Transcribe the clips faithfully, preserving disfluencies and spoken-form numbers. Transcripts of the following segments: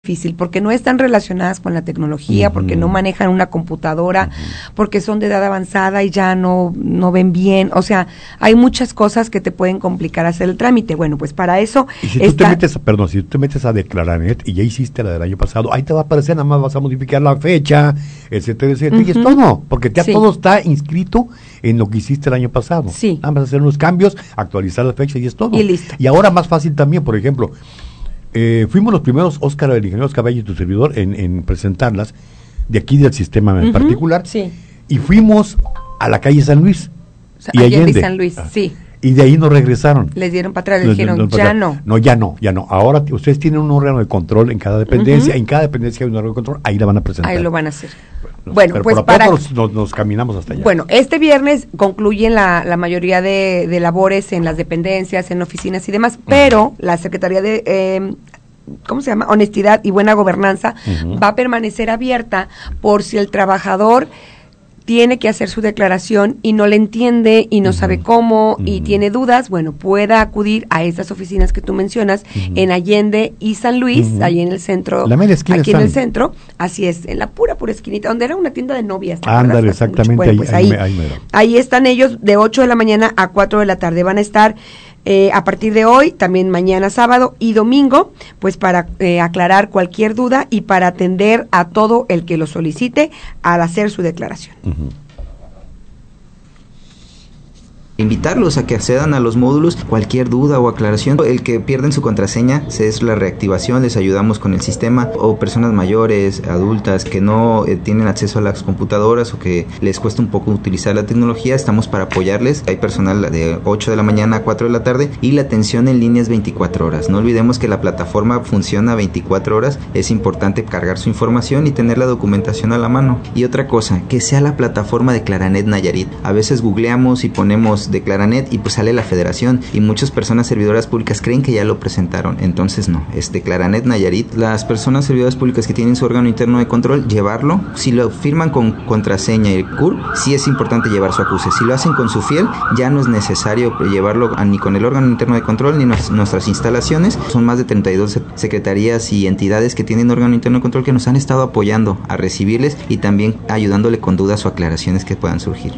difícil, porque no están relacionadas con la tecnología, uh-huh. porque no manejan una computadora, uh-huh. porque son de edad avanzada y ya no, no ven bien, o sea, hay muchas cosas que te pueden complicar hacer el trámite. Bueno, pues para eso y si está... tú te metes, perdón, si tú te metes a Declaranet y ya hiciste la del año pasado, ahí te va a aparecer, nada más vas a modificar la fecha, etcétera, etcétera, uh-huh. y es todo, porque ya sí. todo está inscrito en lo que hiciste el año pasado. Sí. Nada más hacer unos cambios, actualizar la fecha y es todo. Y listo. Y ahora más fácil también, por ejemplo, Eh, fuimos los primeros, Óscar, el ingeniero Oscar Valle y tu servidor, en, en presentarlas, de aquí del sistema en uh-huh, particular, sí. y fuimos a la calle San Luis, o sea, y Allende, Allende San Luis, ah, sí. y de ahí nos regresaron. Les dieron para atrás, les dijeron, no, no, ya no. No, ya no, ya no. Ahora t- ustedes tienen un órgano de control en cada dependencia, uh-huh. en cada dependencia hay un órgano de control, ahí la van a presentar. Ahí lo van a hacer. Bueno, bueno pero pues por para... Nos, nos, nos caminamos hasta allá. Bueno, este viernes concluyen la, la mayoría de, de labores en las dependencias, en oficinas y demás, uh-huh. pero la Secretaría de... Eh, ¿cómo se llama? Honestidad y Buena Gobernanza, uh-huh. va a permanecer abierta por si el trabajador tiene que hacer su declaración y no le entiende y no uh-huh. sabe cómo uh-huh. y tiene dudas, bueno, pueda acudir a estas oficinas que tú mencionas uh-huh. en Allende y San Luis, uh-huh. ahí en el centro, la media esquina aquí están. en el centro, así es, en la pura, pura esquinita, donde era una tienda de novias. Ándale, exactamente, bueno, ahí, pues ahí, ahí, ahí, ahí, ahí están ellos de ocho de la mañana a cuatro de la tarde, van a estar Eh, a partir de hoy, también mañana sábado y domingo, pues para eh, aclarar cualquier duda y para atender a todo el que lo solicite al hacer su declaración. Uh-huh. Invitarlos a que accedan a los módulos, cualquier duda o aclaración. El que pierden su contraseña es la reactivación, les ayudamos con el sistema, o personas mayores, adultas que no eh, tienen acceso a las computadoras o que les cuesta un poco utilizar la tecnología, estamos para apoyarles. Hay personal de ocho de la mañana a cuatro de la tarde y la atención en línea es veinticuatro horas. No olvidemos que la plataforma funciona veinticuatro horas, es importante cargar su información y tener la documentación a la mano. Y otra cosa, que sea la plataforma Declaranet Nayarit. A veces googleamos y ponemos Declaranet y pues sale la federación y muchas personas servidoras públicas creen que ya lo presentaron, entonces no, es Declaranet Nayarit. Las personas servidoras públicas que tienen su órgano interno de control, llevarlo, si lo firman con contraseña y C U R P, sí es importante llevar su acuse, si lo hacen con su fiel, ya no es necesario llevarlo ni con el órgano interno de control ni nos, nuestras instalaciones. Son más de treinta y dos secretarías y entidades que tienen órgano interno de control que nos han estado apoyando a recibirles y también ayudándole con dudas o aclaraciones que puedan surgir.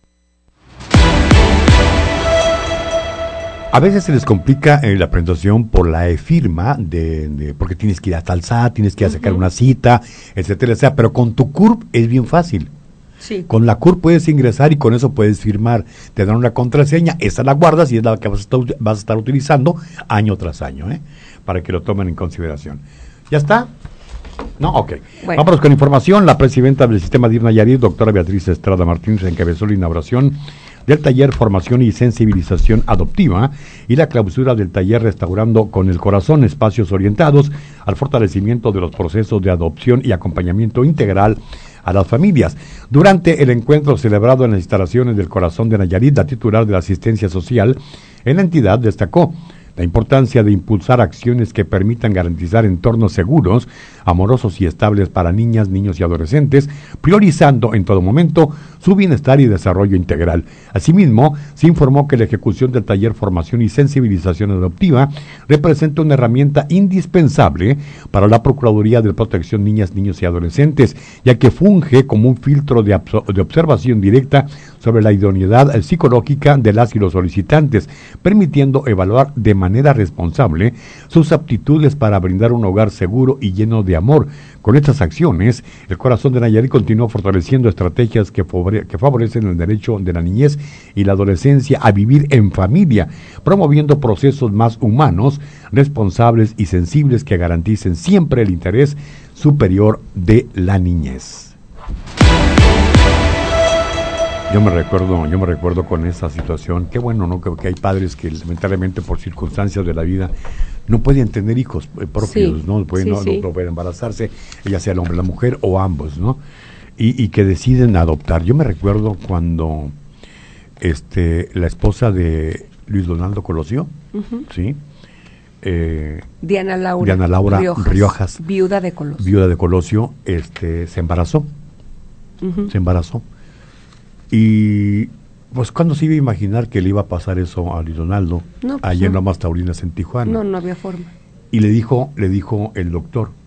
A veces se les complica eh, la presentación por la e-firma, de, de, porque tienes que ir hasta el S A T, tienes que ir a sacar uh-huh. una cita, etcétera, etcétera, pero con tu C U R P es bien fácil. Sí. Con la C U R P puedes ingresar y con eso puedes firmar. Te dan una contraseña, esa la guardas y es la que vas a estar, vas a estar utilizando año tras año, ¿eh? Para que lo tomen en consideración. ¿Ya está? No, ok. Bueno. Vámonos con información. La presidenta del Sistema D I R Nayarit, doctora Beatriz Estrada Martínez, encabezó la inauguración del taller Formación y Sensibilización Adoptiva y la clausura del taller Restaurando con el Corazón, espacios orientados al fortalecimiento de los procesos de adopción y acompañamiento integral a las familias. Durante el encuentro celebrado en las instalaciones del Corazón de Nayarit, la titular de la asistencia social en la entidad destacó la importancia de impulsar acciones que permitan garantizar entornos seguros, amorosos y estables para niñas, niños y adolescentes, priorizando en todo momento su bienestar y desarrollo integral. Asimismo, se informó que la ejecución del taller Formación y Sensibilización Adoptiva representa una herramienta indispensable para la Procuraduría de Protección Niñas, Niños y Adolescentes, ya que funge como un filtro de, abso- de observación directa sobre la idoneidad psicológica de las y los solicitantes, permitiendo evaluar de manera responsable sus aptitudes para brindar un hogar seguro y lleno de amor. Con estas acciones, el Corazón de Nayarit continúa fortaleciendo estrategias que, favore- que favorecen el derecho de la niñez y la adolescencia a vivir en familia, promoviendo procesos más humanos, responsables y sensibles que garanticen siempre el interés superior de la niñez. Yo me recuerdo, yo me recuerdo con esa situación. Qué bueno, ¿no? Que, que hay padres que lamentablemente por circunstancias de la vida no pueden tener hijos eh, propios, sí, ¿no? Pueden, sí, no, sí. no pueden embarazarse, ya sea el hombre, la mujer o ambos, ¿no? Y, y que deciden adoptar. Yo me recuerdo cuando este la esposa de Luis Donaldo Colosio, uh-huh. ¿sí? Eh, Diana Laura, Diana Laura Riojas, Riojas, viuda de Colosio, viuda de Colosio, este, se embarazó, uh-huh. se embarazó. Y pues cuando se iba a imaginar que le iba a pasar eso a Luis Donaldo, no, pues allá no. en Lomas Taurinas en Tijuana. No, no había forma. Y le dijo, le dijo el doctor,